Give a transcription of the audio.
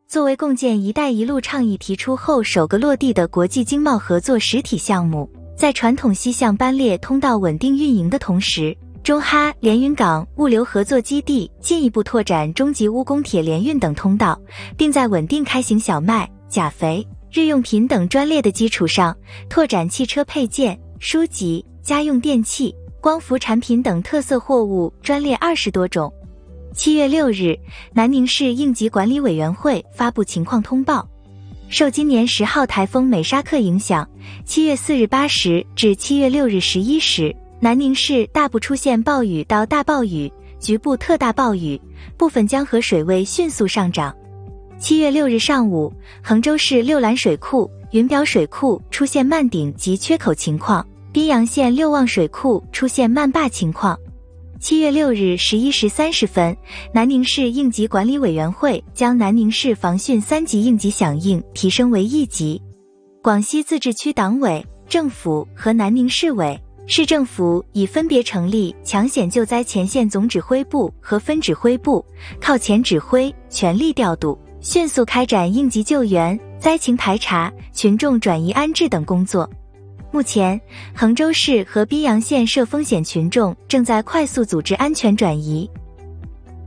作为共建“一带一路”倡议提出后首个落地的国际经贸合作实体项目，在传统西向班列通道稳定运营的同时，中哈连云港物流合作基地进一步拓展中吉乌公铁联运等通道，并在稳定开行小麦、钾肥、日用品等专列的基础上，拓展汽车配件、书籍、家用电器、光伏产品等特色货物专列20多种。7月6日，南宁市应急管理委员会发布情况通报，受今年10号台风美沙克影响，7月4日8时至7月6日11时，南宁市大部出现暴雨到大暴雨，局部特大暴雨，部分江河水位迅速上涨。7月6日上午，衡州市六兰水库、云表水库出现漫顶及缺口情况，宾阳县六旺水库出现漫坝情况。7月6日11时30分，南宁市应急管理委员会将南宁市防汛3级应急响应提升为1级。广西自治区党委、政府和南宁市委、市政府已分别成立抢险救灾前线总指挥部和分指挥部，靠前指挥，全力调度，迅速开展应急救援、灾情排查、群众转移安置等工作。目前，衡州市和宾阳县涉风险群众正在快速组织安全转移，